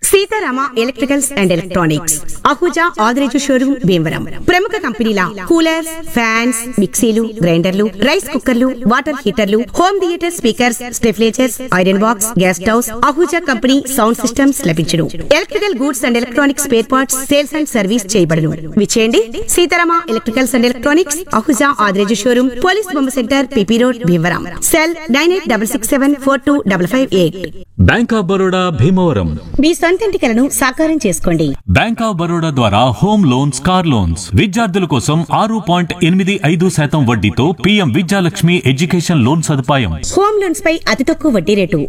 Sitarama electricals and electronics Ahuja Adireju showroom Bhimavaram. ప్రముఖ కంపెనీల coolers, fans, మిక్సీలు, గ్రైండర్లు, రైస్ కుక్కర్లు, water హీటర్లు, home theatre speakers, స్టెఫ్లేజర్స్, iron box, gas stoves, Ahuja company sound systems లభించును. Electrical goods and electronics spare parts sales and service చేయబడును. విచేయండి Sitarama electricals and electronics Ahuja Adireju showroom, police బొమ్మ centre, PP road, Bhimavaram. Cell 9866742558. Bank of Baroda Bhimavaram. మీ సొంతింటి కలను సాకారం చేసుకోండి. Bank of Baroda ద్వారా home loans, car loans, విద్యార్థుల కోసం 6.85% వడ్డీతో పీఎం విద్యాలక్ష్మి ఎడ్యుకేషన్ లోన్ సదుపాయం. హోమ్ లోన్స్ పై అతి తక్కువ వడ్డీ రేటు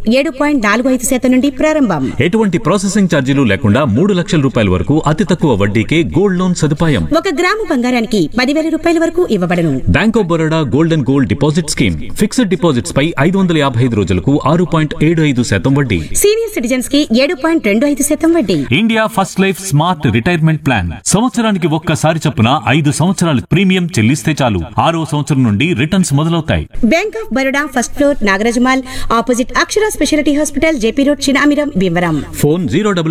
7.45% నుండి ప్రారంభం. ఎటువంటి ప్రాసెసింగ్ ఛార్జీలు లేకుండా 3 లక్షల రూపాయల వరకు అతి తక్కువ వడ్డీకే గోల్డ్ లోన్ సదుపాయం. 1 గ్రాము బంగారానికి 10,000 రూపాయల వరకు ఇవ్వబడును. Bank of Baroda gold and gold deposit scheme. Fixed deposits పై 555 రోజులకు 6.75% వడ్డీ. సీనియర్ సిటిజన్స్ కి 7.25% వడ్డీ. India first life smart retirement plan. సంవత్సరానికి ఒక్కసారి చొప్పున 5 సంవత్సరాలు ప్రీమియం చెల్లిస్తే చాలు. 6వ సంవత్సరం నుండి రిటర్న్స్ మొదలవుతాయి. Bank of Baroda first floor, Nagaraj mall, opposite Akshara speciality hospital, JP road, Chinamiram, Bhimavaram. Phone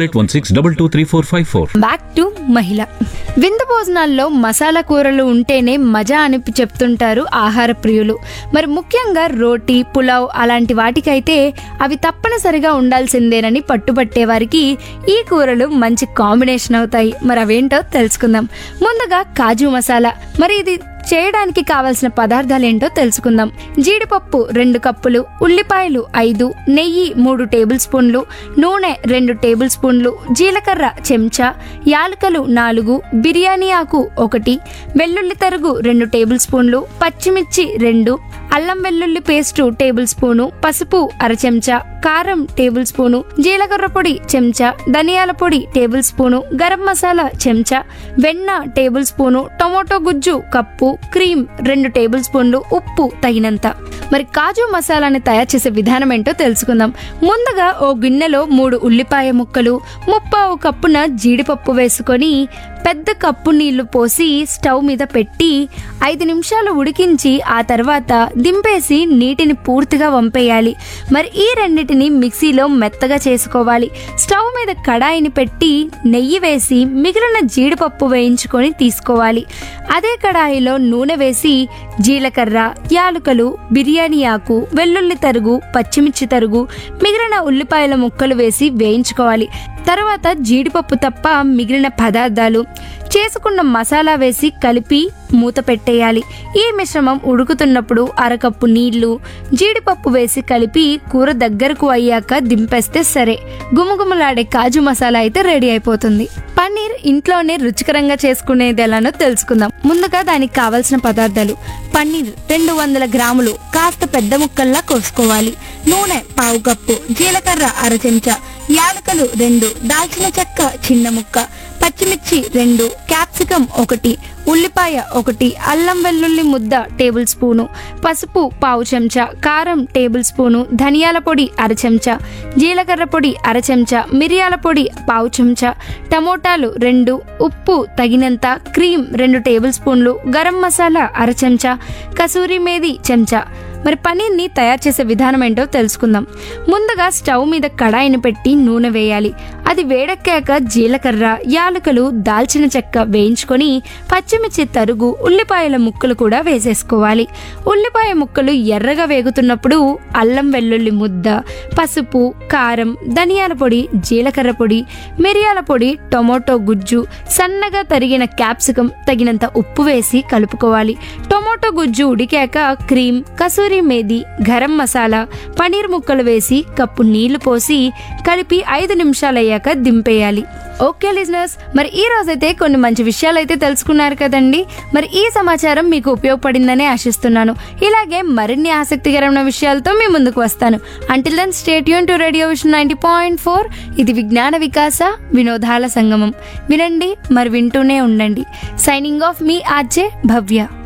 08816223454. Back to మహిళ. విందు భోజనాల్లో మసాలా కూరలు ఉంటేనే మజా అని చెప్తుంటారు ఆహార ప్రియులు. మరి ముఖ్యంగా రోటీ, పులావ్ అలాంటి వాటికైతే అవి తప్పనిసరిగా ఉండాల్సిందేనని పట్టుబట్టే వారికి ఈ కూరలు మంచి కాంబినేషన్ అవుతాయి. మరి అవేంటో తెలుసుకుందాం. ముందుగా కాజు మసాలా. మరి ఇది చేయడానికి కావలసిన పదార్థాలేంటో తెలుసుకుందాం. జీడిపప్పు 2 కప్పులు, ఉల్లిపాయలు 5, నెయ్యి 3 టేబుల్ స్పూన్లు, నూనె 2 టేబుల్ స్పూన్లు, జీలకర్ర చెంచా, యాలకులు 4, బిర్యానీ ఆకు 1, వెల్లుల్లి తరుగు 2 టేబుల్ స్పూన్లు, పచ్చిమిర్చి 2, అల్లం వెల్లుల్లి పేస్టు టేబుల్ స్పూను, పసుపు అర చెంచా, కారం టేబుల్ స్పూను, జీలకర్ర పొడి చెంచా, ధనియాల పొడి టేబుల్ స్పూను, గరం మసాలా చెంచా, వెన్న టేబుల్ స్పూను, టొమాటో గుజ్జు కప్పు, క్రీమ్ 2 టేబుల్ స్పూన్లు, ఉప్పు తగినంత. మరి కాజు మసాలాని తయారు చేసే విధానం ఏంటో తెలుసుకుందాం. ముందుగా ఓ గిన్నెలో 3 ఉల్లిపాయ ముక్కలు, 1/2 కప్పున జీడిపప్పు వేసుకొని పెద్ద కప్పు నీళ్లు పోసి స్టవ్ మీద పెట్టి 5 నిమిషాలు ఉడికించి ఆ తర్వాత దింపేసి నీటిని పూర్తిగా వంపేయాలి. మరి ఈ రెండింటిని మిక్సీలో మెత్తగా చేసుకోవాలి. స్టవ్ మీద కడాయిని పెట్టి నెయ్యి వేసి మిగిలిన జీడిపప్పు వేయించుకొని తీసుకోవాలి. అదే కడాయిలో నూనె వేసి జీలకర్ర, యాలకులు, బిర్యానీ ఆకు, వెల్లుల్లి తరుగు, పచ్చిమిర్చి తరుగు, మిగిలిన ఉల్లిపాయల ముక్కలు వేసి వేయించుకోవాలి. తర్వాత జీడిపప్పు తప్ప మిగిలిన పదార్థాలు చేసుకున్న మసాలా వేసి కలిపి మూత పెట్టేయాలి. ఈ మిశ్రమం ఉడుకుతున్నప్పుడు 1/2 కప్పు నీళ్లు, జీడిపప్పు వేసి కలిపి కూర దగ్గరకు అయ్యాక దింపేస్తే సరే. గుమగుమలాడే కాజు మసాలా అయితే రెడీ అయిపోతుంది. పన్నీర్ ఇంట్లోనే రుచికరంగా చేసుకునేది ఎలానో తెలుసుకుందాం. ముందుగా దానికి కావలసిన పదార్థాలు: పన్నీర్ 200 గ్రాములు కాస్త పెద్ద ముక్కల్లా కోసుకోవాలి. నూనె 1/2 కప్పు, జీలకర్ర అర చెంచా, యాలకులు 2, దాల్చిన చెక్క చిన్న ముక్క, పచ్చిమిర్చి 2, క్యాప్సికం 1, ఉల్లిపాయ 1, అల్లం వెల్లుల్లి ముద్ద టేబుల్ స్పూను, పసుపు 1/2 చెంచా, కారం టేబుల్ స్పూను, ధనియాల పొడి అర చెంచా, జీలకర్ర పొడి అర చెంచా, మిరియాల పొడి 1/2 చెంచా, టమోటాలు 2, ఉప్పు తగినంత, క్రీమ్ 2 టేబుల్ స్పూన్లు, గరం మసాలా అర చెంచా, కసూరి మేథి చెంచా. మరి పన్నీర్ని తయారు చేసే విధానం ఏంటో తెలుసుకుందాం. ముందుగా స్టవ్ మీద కడాయిని పెట్టి నూనె వేయాలి. అది వేడెక్కాక జీలకర్ర, యాలకులు, దాల్చిన చెక్క వేయించుకొని పచ్చిమిర్చి తరుగు, ఉల్లిపాయల ముక్కలు కూడా వేసేసుకోవాలి. ఉల్లిపాయ ముక్కలు ఎర్రగా వేగుతున్నప్పుడు అల్లం వెల్లుల్లి ముద్ద, పసుపు, కారం, ధనియాల పొడి, జీలకర్ర పొడి, మిరియాల పొడి, టొమాటో గుజ్జు, సన్నగా తరిగిన క్యాప్సికం, తగినంత ఉప్పు వేసి కలుపుకోవాలి. టొమాటో గుజ్జు ఉడికాక క్రీమ్, కసూరి మేథి, గరం మసాలా, పనీర్ ముక్కలు వేసి కప్పు నీళ్లు పోసి కలిపి 5 నిమిషాలయ్యాక దింపేయాలి. ఓకే లిజనర్స్, మరి ఈ రోజైతే కొన్ని మంచి విషయాలు అయితే తెలుసుకున్నారు కదండి. మరి ఈ సమాచారం మీకు ఉపయోగపడిందని ఆశిస్తున్నాను. ఇలాగే మరిన్ని ఆసక్తికరమైన విషయాలతో మీ ముందుకు వస్తాను. Until then stay tune to radio vision 90.4. ఇది విజ్ఞాన వికాస వినోదాల సంగమం. వినండి, మరి వింటూనే ఉండండి. సైనింగ్ ఆఫ్ మీ ఆర్జే భవ్య.